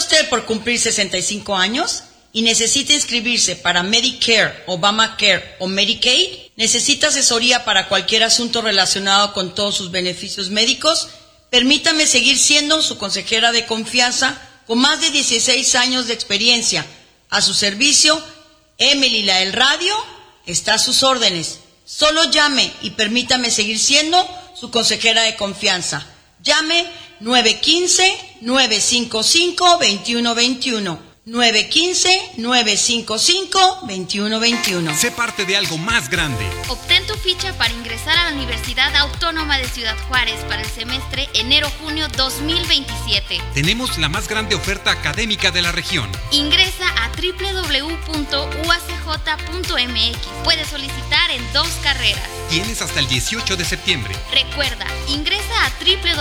usted por cumplir 65 años y necesita inscribirse para Medicare, Obamacare o Medicaid? ¿Necesita asesoría para cualquier asunto relacionado con todos sus beneficios médicos? Permítame seguir siendo su consejera de confianza con más de 16 años de experiencia. A su servicio, Emily la del radio está a sus órdenes. Solo llame y permítame seguir siendo su consejera de confianza. Llame 915-955-2121. 915-955-2121. Sé parte de algo más grande. Obtén tu ficha para ingresar a la Universidad Autónoma de Ciudad Juárez para el semestre enero-junio 2027. Tenemos la más grande oferta académica de la región. Ingresa a www.uacj.mx. Puedes solicitar en 2 carreras. Tienes hasta el 18 de septiembre. Recuerda, ingresa a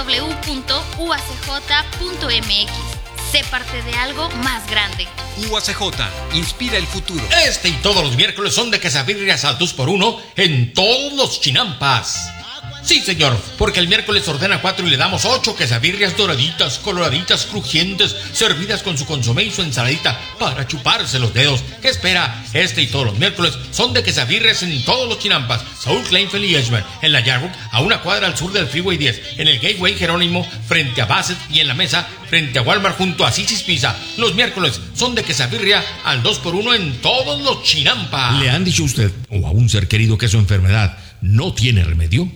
www.uacj.mx. Sé parte de algo más grande. UACJ, inspira el futuro. Este y todos los miércoles son de quesadillas al 2x1 en todos los chinampas. Sí, señor, porque el miércoles ordena 4 y le damos 8 quesadillas doraditas, coloraditas, crujientes, servidas con su consomé y su ensaladita para chuparse los dedos. ¿Qué espera? Este y todos los miércoles son de quesadillas en todos los chinampas. Saúl Kleinfeld y Edgemar, en la Yarwood, a una cuadra al sur del Freeway 10, en el Gateway Jerónimo, frente a Bassett, y en la Mesa, frente a Walmart, junto a Sisi's Pizza. Los miércoles son de quesadilla al 2x1 en todos los chinampas. ¿Le han dicho a usted o a un ser querido que su enfermedad no tiene remedio?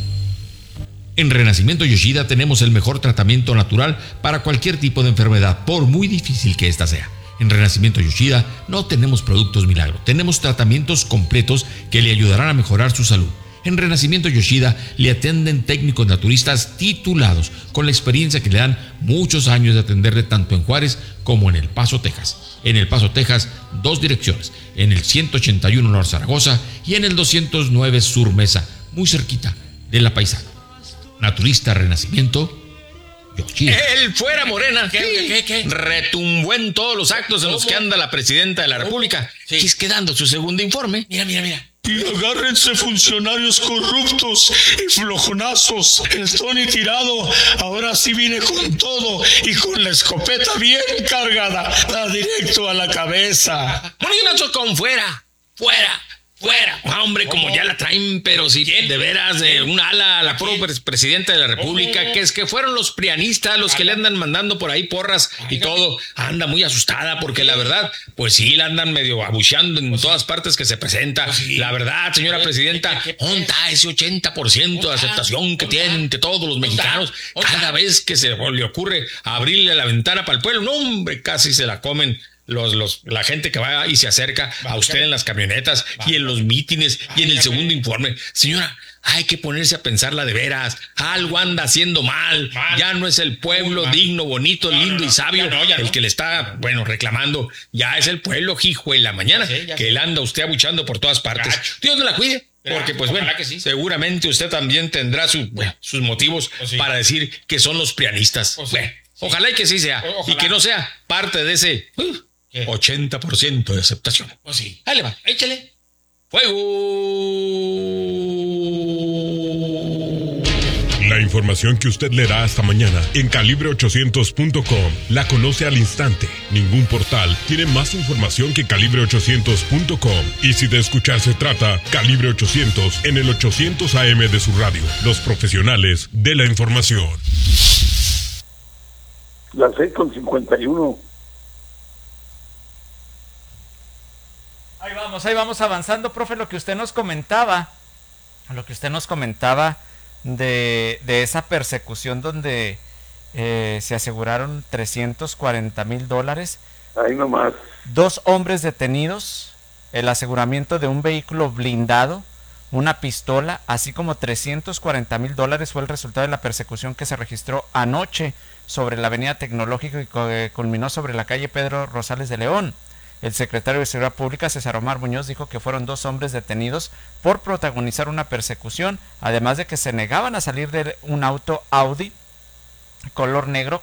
En Renacimiento Yoshida tenemos el mejor tratamiento natural para cualquier tipo de enfermedad, por muy difícil que ésta sea. En Renacimiento Yoshida no tenemos productos milagro, tenemos tratamientos completos que le ayudarán a mejorar su salud. En Renacimiento Yoshida le atienden técnicos naturistas titulados, con la experiencia que le dan muchos años de atenderle tanto en Juárez como en El Paso, Texas. En El Paso, Texas, 2 direcciones, en el 181 North Zaragoza y en el 209 Sur Mesa, muy cerquita de La Paisana. Naturista Renacimiento Yoshida. El fuera Morena. ¿Qué? Retumbó en todos los actos en los que anda la presidenta de la República. Sí. Y es que dando su segundo informe. Mira. Y agárrense, funcionarios corruptos y flojonazos. El Tony tirado ahora sí viene con todo y con la escopeta bien cargada. Da directo a la cabeza. Morinazo con fuera. Hombre, como ya la traen, pero si de veras de un ala a la puro presidenta de la República, que es que fueron los prianistas los que le andan mandando por ahí porras y todo. Anda muy asustada porque la verdad, pues sí, la andan medio abucheando en todas partes que se presenta. La verdad, señora presidenta, ¿dónde está ese 80% de aceptación que tienen entre todos los mexicanos? Cada vez que se le ocurre abrirle la ventana para el pueblo, no, hombre, casi se la comen la gente que va y se acerca a usted en las camionetas y en los mítines y en el segundo informe. Señora, hay que ponerse a pensarla de veras. Algo anda haciendo mal. Ya no es el pueblo digno, bonito, lindo y sabio el que le está, reclamando. Ya es el pueblo hijo en la mañana que le anda usted abuchando por todas partes. Dios no la cuide. Porque seguramente usted también tendrá sus motivos para decir que son los prianistas. Ojalá y que sí sea. Y que no sea parte de ese 80% de aceptación. Pues sí. Dale, va, échale. ¡Fuego! La información que usted leerá hasta mañana en calibre800.com la conoce al instante. Ningún portal tiene más información que calibre800.com. Y si de escuchar se trata, Calibre 800 en el 800 AM de su radio. Los profesionales de la información. Las 6:51. Ahí vamos avanzando, profe, lo que usted nos comentaba de esa persecución donde se aseguraron $340,000. Ahí nomás. 2 hombres detenidos, el aseguramiento de un vehículo blindado, una pistola, así como $340,000 fue el resultado de la persecución que se registró anoche sobre la avenida Tecnológica y culminó sobre la calle Pedro Rosales de León. El secretario de Seguridad Pública, César Omar Muñoz, dijo que fueron 2 hombres detenidos por protagonizar una persecución, además de que se negaban a salir de un auto Audi color negro